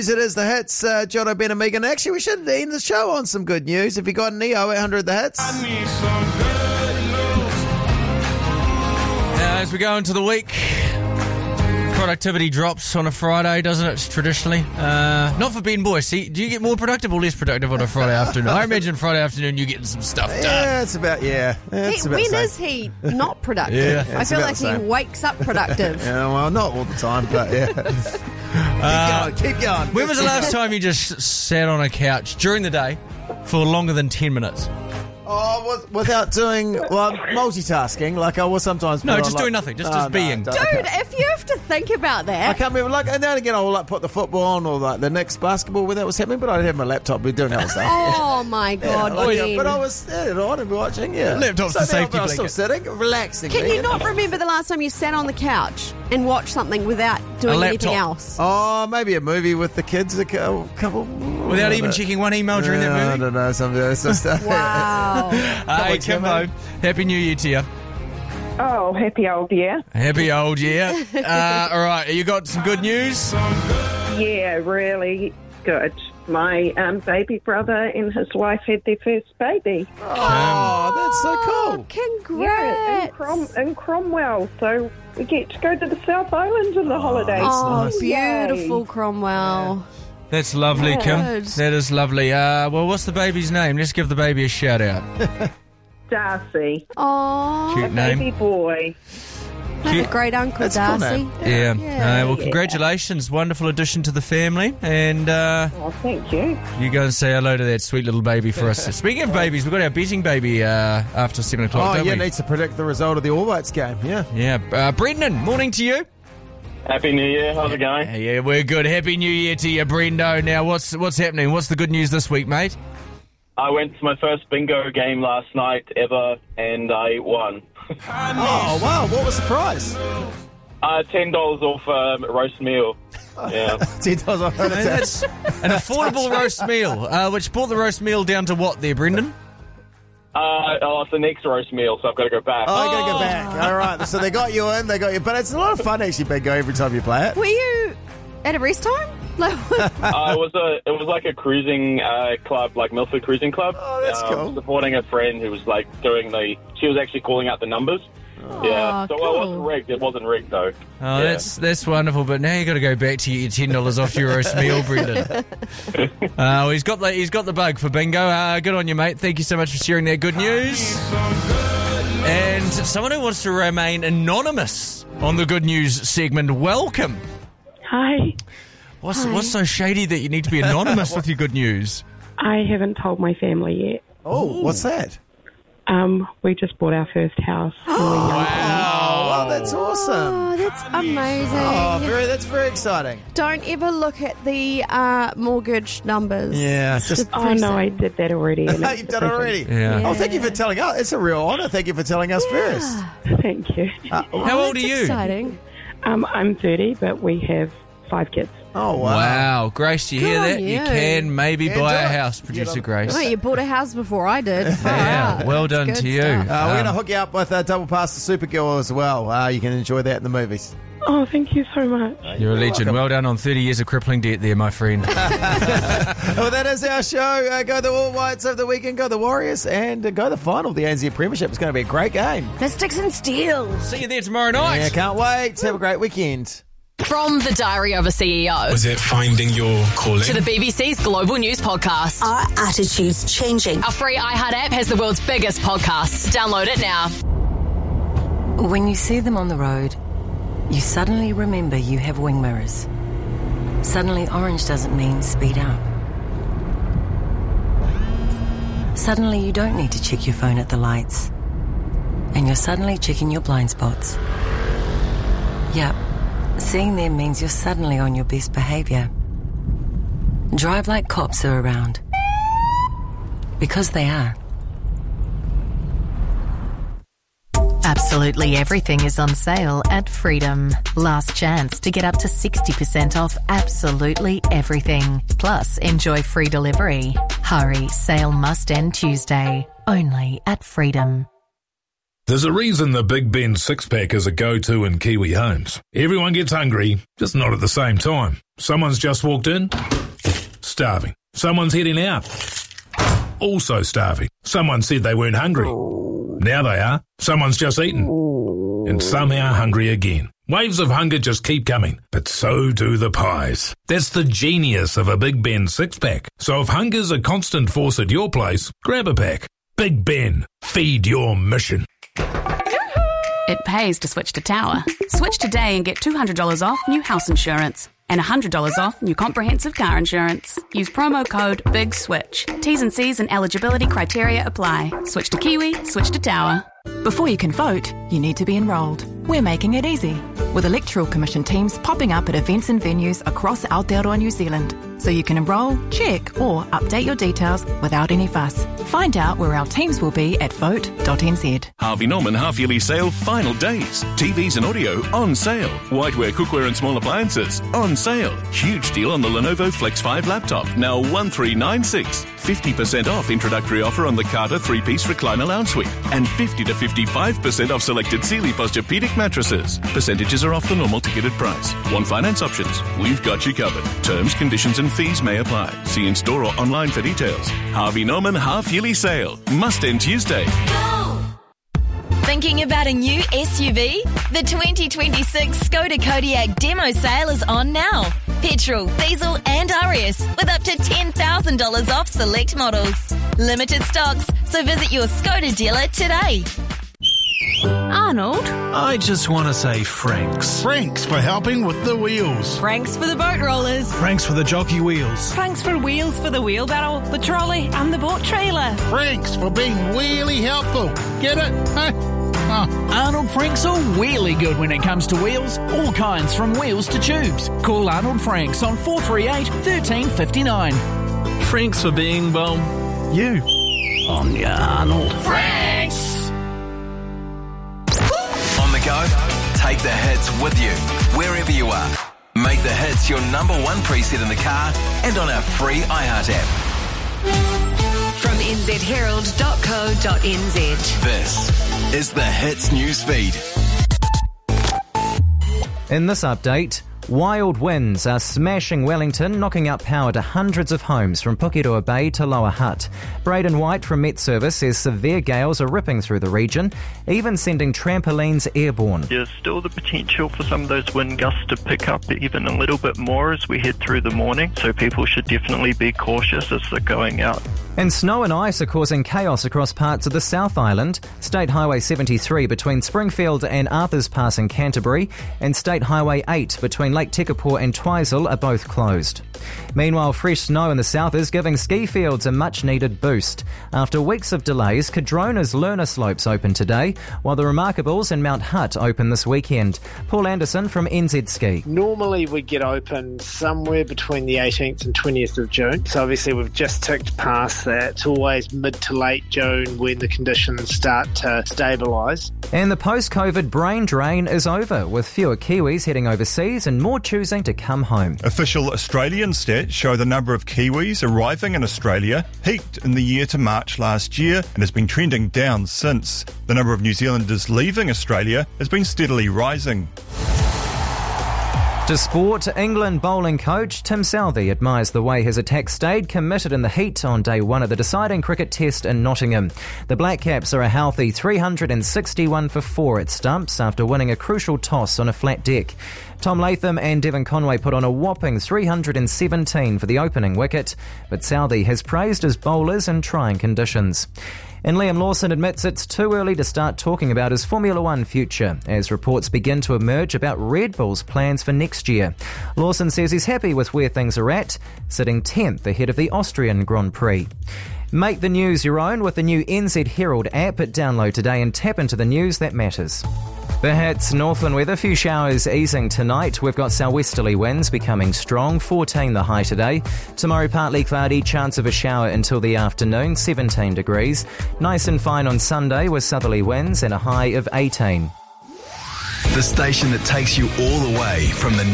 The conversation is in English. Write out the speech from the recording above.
It is the hits, Jono, Ben and Megan. Actually, we should end the show on some good news. If you got an 0800 the hits. I need some good news. As we go into the week, productivity drops on a Friday, doesn't it, traditionally? Not for Ben Boyce. See, do you get more productive or less productive on a Friday afternoon? I imagine Friday afternoon you're getting some stuff done. Yeah, it's about, When is he not productive? Yeah. I feel like he wakes up productive. Yeah, well, not all the time, but yeah. Keep going. When was the last time you just sat on a couch during the day for longer than 10 minutes? Oh, without doing, multitasking, like I will sometimes. No, just doing nothing, just being. Dude, if you have to think about that. I can't remember, and then again I will put the football on or the next basketball when that was happening, but I'd have my laptop, be doing other stuff. Oh my God, Ben. But I was I'd be watching, Laptop's the safety I was still blanket. sitting, relaxing. Can you not remember the last time you sat on the couch and watched something without doing anything else? Oh, maybe a movie with the kids, a couple. Without even checking one email during that movie? I don't know, something else. Wow. Hey, Kimbo, Happy New Year to you. Oh, happy old year. Happy old year. All right, you got some good news? Yeah, really good. My baby brother and his wife had their first baby. Oh, that's so cool. Congrats. Yeah, in Cromwell. So we get to go to the South Island in the holidays. Oh, nice. beautiful Yay. Cromwell. That's lovely, Kim. Good. That is lovely. Well, what's the baby's name? Let's give the baby a shout out. Darcy, Oh, Cute name. baby boy. have a great uncle, That's a cool Darcy. name. Yeah. Yeah. Well, congratulations. Wonderful addition to the family. And Oh, thank you. you go and say hello to that sweet little baby for us. Speaking of babies, we've got our betting baby after 7 o'clock, Oh, don't yeah, we? needs to predict the result of the All Whites game, yeah. Yeah. Brendan, morning to you. Happy New Year. How's it going? Yeah, we're good. Happy New Year to you, Brendo. Now, what's happening? What's the good news this week, mate? I went to my first bingo game last night ever, and I won. Oh, wow, what was the prize? $10 off roast meal. Yeah. $10 off. That's an affordable roast meal. Which brought the roast meal down to what there, Brendan? It's the next roast meal, so I've got to go back. Oh, you got to go back. All right, so they got you in, but it's a lot of fun actually, bingo, every time you play it. Were you at a rest time? It was like a cruising club, like Milford Cruising Club. Oh, that's cool. Supporting a friend who was like she was actually calling out the numbers. Yeah, so cool. it wasn't rigged. It wasn't rigged though. Oh, Yeah. that's wonderful. But now you got to go back to get your $10 off your roast meal, Brendan. He's got the bug for bingo. Good on you, mate. Thank you so much for sharing that good news. And someone who wants to remain anonymous on the good news segment, welcome. Hi. What's so shady that you need to be anonymous with your good news? I haven't told my family yet. Oh, what's that? We just bought our first house. Oh, that's awesome. Oh, that's amazing. Oh, that's very exciting. Don't ever look at the mortgage numbers. Yeah, just Oh, no, I did that already. and it's you've done it already. Yeah. Oh, thank you for telling us. It's a real honour. Thank you for telling us first. Thank you. How old are That's you? exciting. I'm 30, but we have 5 kids. Oh, wow. Wow, Grace, you hear Good on that? You you. can maybe Yeah, buy do a it. house, Producer on- Grace. Oh, you bought a house before I did. Far Yeah, out. well That's done good to you. stuff. We're going to hook you up with a double pass to Supergirl as well. You can enjoy that in the movies. Oh, thank you so much. You're a legend. welcome. Well done on 30 years of crippling debt there, my friend. Well, that is our show. Go the All Whites over the weekend, go the Warriors, and go the final, the ANZ Premiership. It's going to be a great game. The Sticks and Steel. See you there tomorrow night. Yeah, can't wait. Have a great weekend. From the Diary of a CEO Was it finding your calling? to the BBC's Global News Podcast. Our attitude's changing. Our free iHeart app has the world's biggest podcasts. Download it now. When you see them on the road, you suddenly remember you have wing mirrors. Suddenly orange doesn't mean speed up. Suddenly you don't need to check your phone at the lights. And you're suddenly checking your blind spots. Yep, seeing them means you're suddenly on your best behaviour. Drive like cops are around. Because they are. Absolutely everything is on sale at Freedom. Last chance to get up to 60% off absolutely everything. Plus, enjoy free delivery. Hurry, sale must end Tuesday. Only at Freedom. There's a reason the Big Ben six-pack is a go-to in Kiwi homes. Everyone gets hungry, just not at the same time. Someone's just walked in, starving. Someone's heading out, also starving. Someone said they weren't hungry. Now they are. Someone's just eaten, and somehow hungry again. Waves of hunger just keep coming, but so do the pies. That's the genius of a Big Ben six-pack. So if hunger's a constant force at your place, grab a pack. Big Ben, feed your mission. It pays to switch to Tower. Switch today and get $200 off new house insurance and $100 off new comprehensive car insurance. Use promo code BIGSWITCH. T's and C's and eligibility criteria apply. Switch to Kiwi, switch to Tower. Before you can vote, you need to be enrolled. We're making it easy, with Electoral Commission teams popping up at events and venues across Aotearoa, New Zealand, so you can enrol, check or update your details without any fuss. Find out where our teams will be at vote.nz. Harvey Norman half-yearly sale final days. TVs and audio on sale. Whiteware, cookware and small appliances on sale. Huge deal on the Lenovo Flex 5 laptop, now $1,396. 50% off introductory offer on the Carter 3-piece recliner lounge suite. And 50 to 55% off selected Sealy Posturepedic mattresses. Percentages are off the normal ticketed price. Want finance options? We've got you covered. Terms, conditions and fees may apply. See in store or online for details. Harvey Norman half-yearly sale. Must end Tuesday. Thinking about a new SUV? The 2026 Skoda Kodiaq demo sale is on now. Petrol, diesel and RS with up to $10,000 off select models. Limited stocks, so visit your Skoda dealer today. Arnold? I just want to say Franks. Franks for helping with the wheels. Franks for the boat rollers. Franks for the jockey wheels. Franks for wheels for the wheelbarrow, the trolley and the boat trailer. Franks for being really helpful. Get it? Arnold Franks are really good when it comes to wheels. All kinds from wheels to tubes. Call Arnold Franks on 438 1359. Franks for being, well, you. On ya, Arnold Franks! On the go, take the hits with you, wherever you are. Make the hits your number one preset in the car and on our free iHeart app. From nzherald.co.nz. This is the Hits News Feed. In this update, wild winds are smashing Wellington, knocking out power to hundreds of homes from Pukeroa Bay to Lower Hutt. Braden White from Met Service says severe gales are ripping through the region, even sending trampolines airborne. There's still the potential for some of those wind gusts to pick up even a little bit more as we head through the morning, so people should definitely be cautious as they're going out. And snow and ice are causing chaos across parts of the South Island. State Highway 73 between Springfield and Arthurs Pass in Canterbury, and State Highway 8 between Lake Tekapō and Twizel are both closed. Meanwhile, fresh snow in the south is giving ski fields a much-needed boost. After weeks of delays, Cardrona's Learner Slopes open today, while the Remarkables and Mount Hutt open this weekend. Paul Anderson from NZ Ski. Normally we get open somewhere between the 18th and 20th of June, so obviously we've just ticked past that. It's always mid to late June when the conditions start to stabilise. And the post-COVID brain drain is over, with fewer Kiwis heading overseas and more choosing to come home. Official Australian stats show the number of Kiwis arriving in Australia peaked in the year to March last year and has been trending down since. The number of New Zealanders leaving Australia has been steadily rising. To sport, England bowling coach Tim Southee admires the way his attack stayed committed in the heat on day one of the deciding cricket test in Nottingham. The Black Caps are a healthy 361 for 4 at stumps after winning a crucial toss on a flat deck. Tom Latham and Devon Conway put on a whopping 317 for the opening wicket, but Southee has praised his bowlers in trying conditions. And Liam Lawson admits it's too early to start talking about his Formula One future, as reports begin to emerge about Red Bull's plans for next year. Lawson says he's happy with where things are at, sitting 10th ahead of the Austrian Grand Prix. Make the news your own with the new NZ Herald app. Download today and tap into the news that matters. The hits, Northland weather, few showers easing tonight. We've got southwesterly winds becoming strong, 14 the high today. Tomorrow partly cloudy, chance of a shower until the afternoon, 17 degrees. Nice and fine on Sunday with southerly winds and a high of 18. The station that takes you all the way from the